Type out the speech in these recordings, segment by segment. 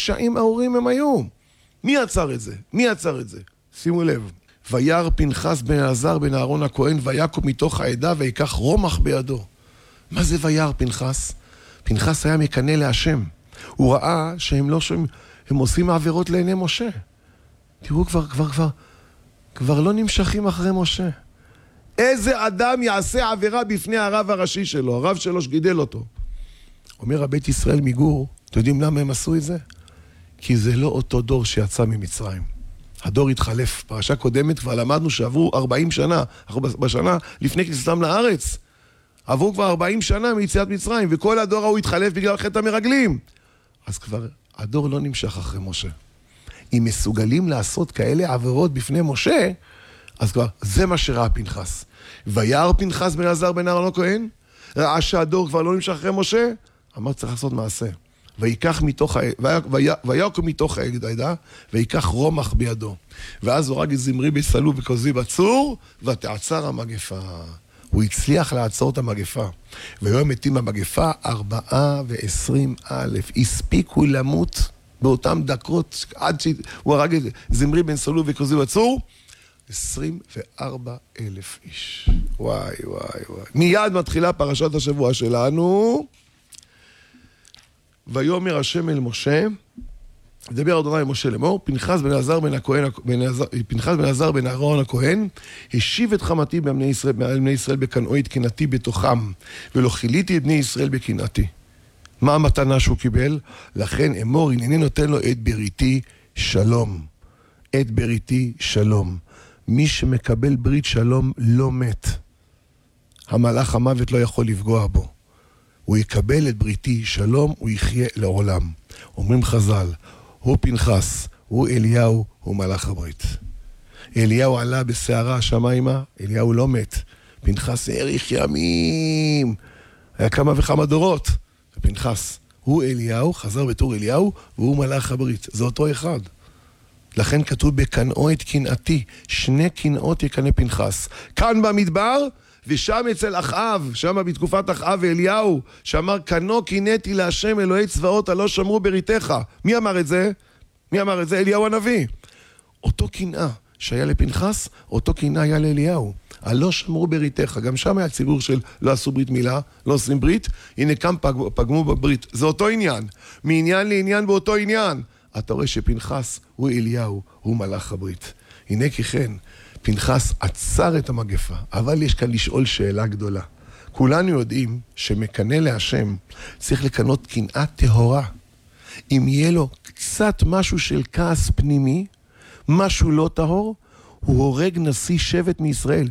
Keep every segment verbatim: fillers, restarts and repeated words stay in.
רשעים ארורים הם היו. מי עצר את זה? מי עצר את זה? שימו לב. וירא פנחס בן אלעזר בן אהרון הכהן ויקום מתוך העדה ויקח רומח בידו. מה זה וירא פנחס? פנחס היה מקנא להשם. הוא ראה שהם לא שומעים, הם עושים עבירות לעיני משה. תראו, כבר, כבר, כבר, כבר לא נמשכים אחרי משה. איזה אדם יעשה עבירה בפני הרב הראשי שלו, הרב שלו שגידל אותו. אומר הבית ישראל מגור, אתם יודעים למה הם עשו את זה? כי זה לא אותו דור שיצא ממצרים. הדור התחלף. פרשה קודמת כבר למדנו שעברו ארבעים שנה, בשנה לפני כניסתם לארץ. עברו כבר ארבעים שנה מיציאת מצרים, וכל הדור ההוא התחלף בגלל חטא המרגלים. אז כבר הדור לא נמשך אחרי משה. אם מסוגלים לעשות כאלה עבירות בפני משה, אז כבר זה מה שראה פנחס. וירא פנחס בן אלעזר בן אהרון הכהן, ראה שהדור כבר לא נמשך אחרי משה, אמר צריך לעשות מעשה. ויקח מתוך, ויקום מתוך העדה, ויקח רומח בידו. ואז הורג את זמרי בסלו וכוזבי בצור, ותעצר המגפה. הוא הצליח לעצור את המגפה. והיום מתים המגפה ארבעה ועשרים אלף. הספיקו למות באותם דקות, עד שהוא הרג את זמרי בן סלו וכוזבי בצור, עשרים וארבעה אלף איש. וואי וואי וואי. מיד מתחילה פרשת השבוע שלנו. ויאמר השם אל משה, דבר אדוני אל משה לאמור, פנחס בן אלעזר בן הכהן, פנחס בן אלעזר בן אהרון הכהן, השיב את חמתי בני ישראל, בני ישראל בקנאו את קנאתי בתוכם, ולא חיליתי את בני ישראל בקנאתי. מה המתנה שהוא קיבל? לכן אמור, הנני נותן לו את בריתי שלום. את בריתי שלום. מי שמקבל ברית שלום לא מת. המלאך המוות לא יכול לפגוע בו. הוא יקבל את בריתי שלום, הוא יחיה לעולם. אומרים חז"ל, הוא פנחס, הוא אליהו, הוא מלאך הברית. אליהו עלה בסערה השמיימה, אליהו לא מת. פנחס האריך ימים, היה כמה וכמה דורות. ופנחס, הוא אליהו, חזר בתור אליהו, והוא מלאך הברית. זה אותו אחד. לכן כתוב בקנאו את קנאתי, שני קנאות יקנה פנחס. כאן במדבר, ושם אצל אחאב, שם בתקופת אחאב ואליהו, שאמר, קנו קינאתי להשם אלוהי צבאות, הלא שמרו בריתך. מי אמר את זה? מי אמר את זה? אליהו הנביא. אותו קנאה שהיה לפנחס, אותו קנאה היה לאליהו. הלא שמרו בריתך. גם שם היה ציבור של לא עשו ברית מילה, לא עושים ברית. הנה כאן פג, פגמו בברית. זה אותו עניין. מעניין לעניין באותו עניין. אתה רואה שפנחס הוא אליהו, הוא מלאך הברית. הנה כי כן. פנחס עצר את המגפה, אבל יש כאן לשאול שאלה גדולה. כולנו יודעים שמקנא להשם צריך לקנות קנאה טהורה. אם יהיה לו קצת משהו של כעס פנימי, משהו לא טהור, הוא הורג נשיא שבט מישראל.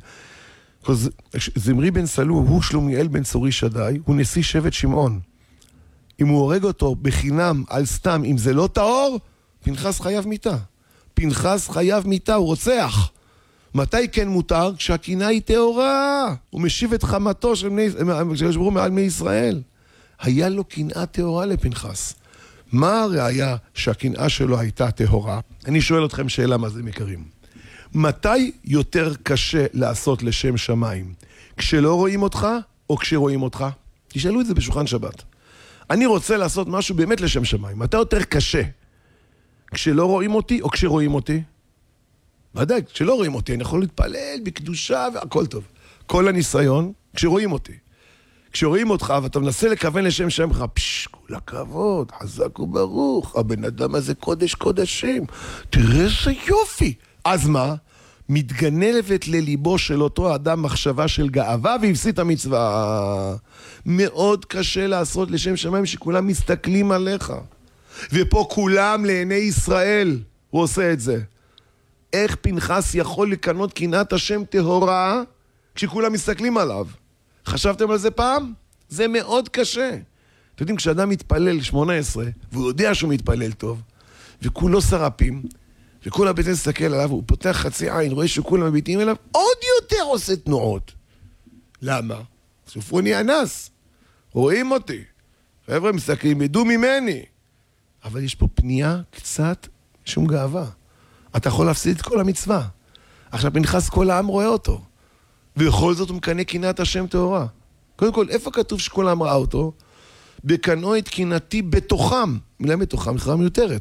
זמרי בן סלו הוא שלומיאל בן צורי שדי, הוא נשיא שבט שמעון. אם הוא הורג אותו בחינם על סתם, אם זה לא טהור, פנחס חייב מיתה. פנחס חייב מיתה, הוא רוצח. מתי כן מותר? כשהקנאה היא טהורה. הוא משיב את חמתו של ישברו מעל בני ישראל. היה לו קנאה טהורה לפנחס. מה הראיה שהקנאה שלו הייתה טהורה? אני שואל אתכם שאלה מה זה מכירים. מתי יותר קשה לעשות לשם שמיים? כשלא רואים אותך או כשרואים אותך? תשאלו את זה בשולחן שבת. אני רוצה לעשות משהו באמת לשם שמיים. מתי יותר קשה? כשלא רואים אותי או כשרואים אותי? ודאי, כשלא רואים אותי, אני יכול להתפלל בקדושה והכל טוב. כל הניסיון, כשרואים אותי. כשרואים אותך ואתה מנסה לכוון לשם שמך, פש, כל הכבוד, חזק וברוך, הבן אדם הזה קודש קודשים, תראה איזה יופי. אז מה? מתגנבת לליבו של אותו אדם מחשבה של גאווה והפסיד את המצווה. מאוד קשה לעשות לשם שמיים שכולם מסתכלים עליך. ופה כולם לעיני ישראל, הוא עושה את זה. איך פנחס יכול לקנות קנאת השם טהורה כשכולם מסתכלים עליו? חשבתם על זה פעם? זה מאוד קשה. אתם יודעים, כשאדם מתפלל שמונה עשרה, והוא יודע שהוא מתפלל טוב, וכולו שרפים, וכל הבית מסתכל עליו, הוא פותח חצי עין, רואה שכולם מביטים אליו, עוד יותר עושה תנועות. למה? סופרוני אנס. רואים אותי. חבר'ה מסתכלים, ידעו ממני. אבל יש פה פנייה קצת שום גאווה. אתה יכול להפסיד את כל המצווה. עכשיו פנחס כל העם רואה אותו. ובכל זאת הוא מקנה קנאת השם טהורה. קודם כל, איפה כתוב שכל העם ראה אותו? בקנאו את קנאתי בתוכם. מילה בתוכם, מכרה מיותרת.